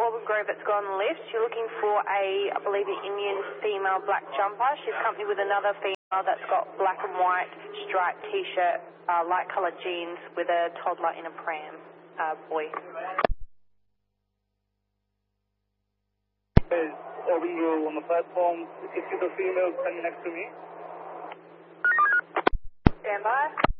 Auburn Grove that's gone left. You're looking for I believe, an Indian female black jumper. She's accompanied with another female that's got black and white striped T-shirt, light coloured jeans with a toddler in a pram, boy. Auburn Grove on the platform. If you see the female standing next to me. Stand by.